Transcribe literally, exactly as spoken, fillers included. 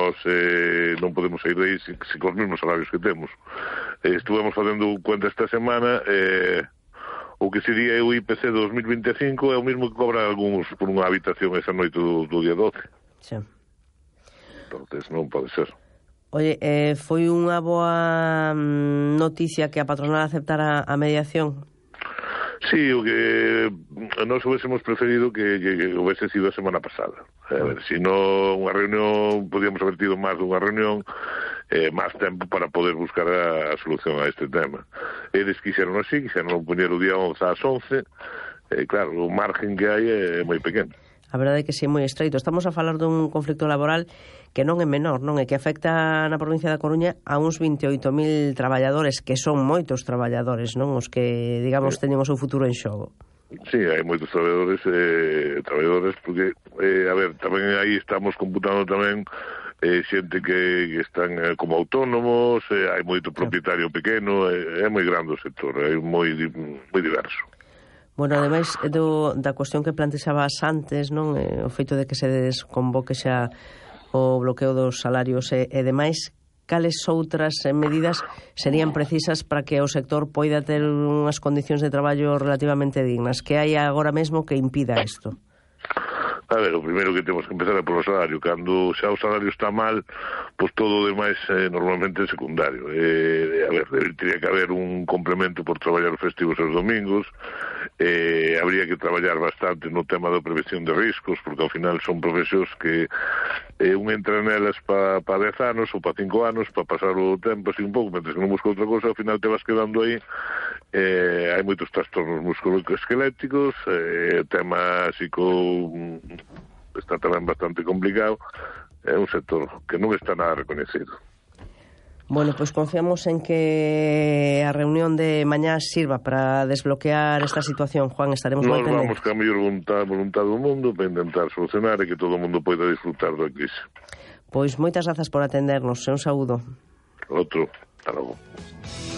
nós eh, non podemos sair de aí se, se cos mesmos salarios que temos. Eh, estuvemos facendo cuenta esta semana, eh, o que sería o I P C dos mil vinte e cinco é o mesmo que cobran algúns por unha habitación esa noite do, do día doce. Sí. Entonces non pode ser. Oye, eh, foi unha boa mm, noticia que a patronal aceptara a mediación? Sí, o que nós hubiésemos preferido que, que, que hubiese sido a semana pasada. A ver, se non unha reunión, podíamos haber tido máis dunha reunión, eh, máis tempo para poder buscar a, a solución a este tema. Eles quixeron así, quixeron poñer o día once ás once, eh, claro, o margen que hai é moi pequeno. A verdade é que sí, é moi estreito. Estamos a falar dun conflicto laboral que non é menor, non? É que afecta na provincia da Coruña a uns vinte e oito mil traballadores, que son moitos traballadores, non? Os que, digamos, Sí. teñen o seu futuro en xogo. Sí, hai moitos traballadores, eh, traballadores, porque, eh, a ver, tamén aí estamos computando tamén eh, xente que, que están eh, como autónomos, eh, hai moito propietario pequeno, eh, é moi grande o sector, é moi, moi diverso. Bueno, ademais do, da cuestión que plantexabas antes, non? Eh, o feito de que se desconvoque xa o bloqueo dos salarios e, e demais, cales outras medidas serían precisas para que o sector poida ter unhas condicións de traballo relativamente dignas? Que hai agora mesmo que impida isto? A ver, o primeiro que temos que empezar é polo salario. Cando xa o salario está mal, pois todo o demais eh, normalmente é secundario. Eh, a ver, debería que haber un complemento por traballar festivos e os domingos. Eh, habría que traballar bastante no tema da prevención de riscos, porque ao final son profesións que eh, un entra nelas para pa dez anos ou para cinco anos, para pasar o tempo así un pouco, mentre que non busca outra cosa, ao final te vas quedando aí. Eh, hai moitos trastornos musculoesqueléticos, eh, tema psico está tamén bastante complicado, é un sector que non está nada reconhecido. Bueno, pois pues confiamos en que a reunión de mañá sirva para desbloquear esta situación, Juan, estaremos moi pendentes. Nos vamos ca mellor voluntad, voluntad do mundo para intentar solucionar e que todo o mundo poida disfrutar da crise. Pois moitas grazas por atendernos, e un saúdo. Outro, hasta logo.